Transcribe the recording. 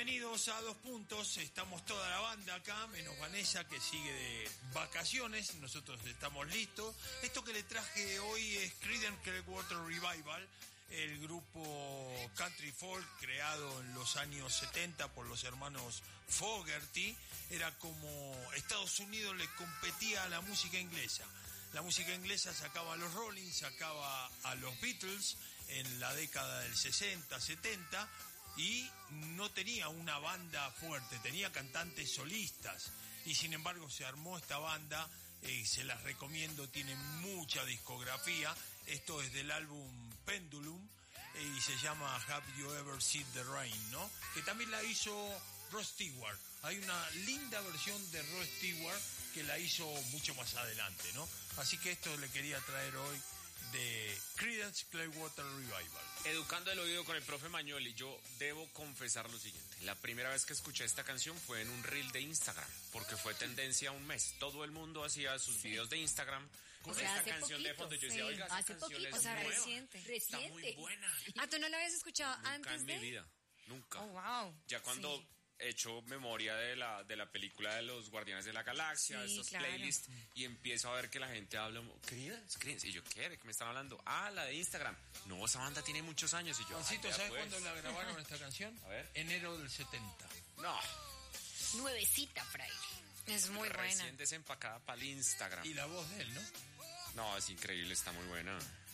Bienvenidos a Dos Puntos, estamos toda la banda acá, menos Vanessa que sigue de vacaciones, nosotros estamos listos. Esto que le traje hoy es Creedence Clearwater Revival, el grupo country folk creado en los años 70 por los hermanos Fogerty. Era como Estados Unidos le competía a la música inglesa. La música inglesa sacaba a los Rolling, sacaba a los Beatles en la década del 60, 70, y no tenía una banda fuerte, tenía cantantes solistas, y sin embargo se armó esta banda, se las recomiendo, tiene mucha discografía. Esto es del álbum Pendulum, y se llama Have You Ever Seen the Rain, ¿no? Que también la hizo Rod Stewart. Hay una linda versión de Rod Stewart que la hizo mucho más adelante, ¿no? Así que esto le quería traer hoy de Creedence Clearwater Revival. Educando el oído con el profe Mañoli, yo debo confesar lo siguiente. La primera vez que escuché esta canción fue en un reel de Instagram, porque fue tendencia un mes. Todo el mundo hacía sus videos de Instagram con esta canción de fondo. Yo decía, oiga, esa canción es nueva, reciente. Está muy buena. Ah, ¿tú no la habías escuchado Nunca antes en mi vida, nunca. Oh, wow. Ya cuando hecho memoria de la película de los Guardianes de la Galaxia, Sí, estos claro. playlists, y empiezo a ver que la gente habla, Creedence, y yo, ¿qué? ¿De qué me están hablando? Ah, la de Instagram. No, esa banda tiene muchos años, y yo, Juancito, ¿sabes pues. cuándo la grabaron esta canción? A ver. Enero del 70. No, Nuevecita, Fraile. Es muy buena. recién desempacada para el Instagram. Y la voz de él, ¿no? No, es increíble, está muy buena.